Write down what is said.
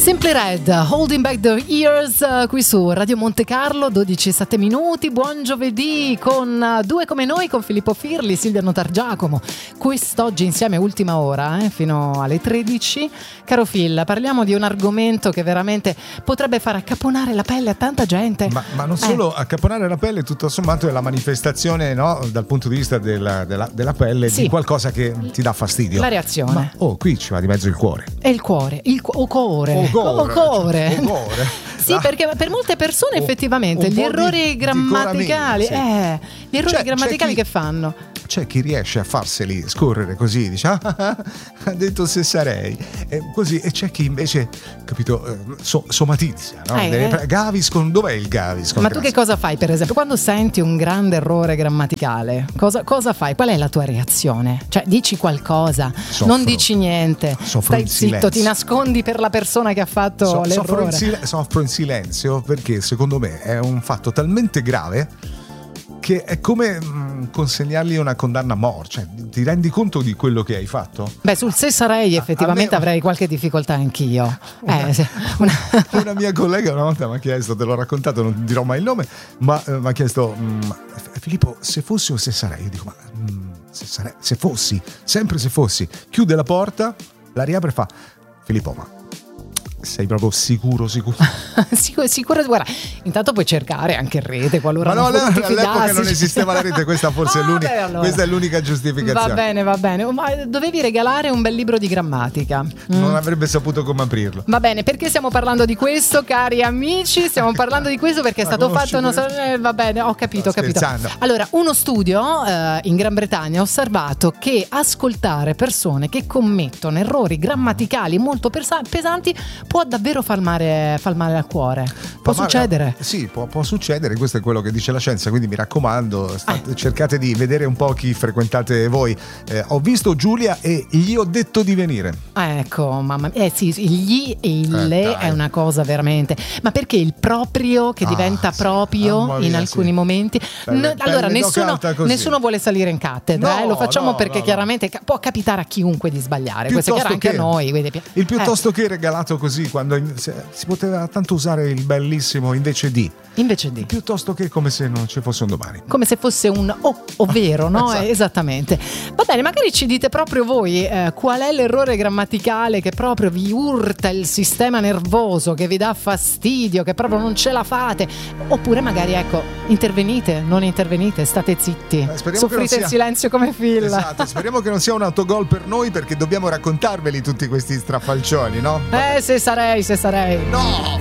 Simply Red, Holding Back the Years, qui su Radio Monte Carlo, 12:07. Buon giovedì con Due come noi, con Filippo Firli, Silvia Notargiacomo. Quest'oggi insieme, ultima ora, fino alle 13. Caro Phil, parliamo di un argomento che veramente potrebbe far accapponare la pelle a tanta gente. Ma non solo accapponare la pelle, tutto sommato è la manifestazione, no, dal punto di vista della pelle, sì, di qualcosa che ti dà fastidio. La reazione. Ma qui ci va di mezzo il cuore. E il cuore, o cuore. Sì, perché per molte persone effettivamente gli errori grammaticali, sì, gli errori grammaticali che fanno? C'è chi riesce a farseli scorrere così, dice ha detto se sarei, così, e c'è chi invece, capito, somatizza, no? Gaviscon, dov'è il Gaviscon? Ma tu che cosa fai, per esempio, quando senti un grande errore grammaticale? Cosa fai? Qual è la tua reazione? Cioè, dici qualcosa, non dici niente, stai zitto, ti nascondi per la persona che ha fatto l'errore. Soffro in silenzio perché secondo me è un fatto talmente grave che è come consegnargli una condanna a morte. Cioè, ti rendi conto di quello che hai fatto? Beh, sul se sarei effettivamente avrei qualche difficoltà anch'io. Una mia collega una volta mi ha chiesto, te l'ho raccontato, non dirò mai il nome, ma mi ha chiesto: Filippo, se fossi o se sarei? Io dico: ma se fossi, sempre se fossi. Chiude la porta, la riapre e fa: Filippo, ma sei proprio sicuro? Sicuro, guarda, intanto puoi cercare anche in rete qualora ma no, all'epoca non esisteva la rete, questa forse è l'unica, allora. Questa è l'unica giustificazione. Va bene, ma dovevi regalare un bel libro di grammatica. Non avrebbe saputo come aprirlo. Va bene, perché stiamo parlando di questo, cari amici? Stiamo parlando di questo perché è stato fatto va bene, ho capito. Allora, uno studio in Gran Bretagna ha osservato che ascoltare persone che commettono errori grammaticali molto pesanti può davvero far male al cuore. Può succedere. Sì, può succedere, questo è quello che dice la scienza, quindi mi raccomando, cercate di vedere un po' chi frequentate voi. Ho visto Giulia e gli ho detto di venire. Ecco, mamma mia, sì, gli e il le è una cosa veramente. Ma perché il proprio che diventa proprio in alcuni momenti? Allora, nessuno vuole salire in cattedra, lo facciamo perché chiaramente può capitare a chiunque di sbagliare. Questo è chiaro anche a noi. Il piuttosto che regalato così, quando si poteva tanto usare il bellissimo invece di, piuttosto che come se non ci fosse un domani, come se fosse un ovvero, no? Esatto. Esattamente. Va bene, magari ci dite proprio voi qual è l'errore grammaticale che proprio vi urta il sistema nervoso, che vi dà fastidio, che proprio non ce la fate, oppure magari intervenite, non intervenite, state zitti, soffrite il silenzio come Phil. Esatto, speriamo che non sia un autogol per noi, perché dobbiamo raccontarveli tutti questi strafalcioni, no? Se sarei. No!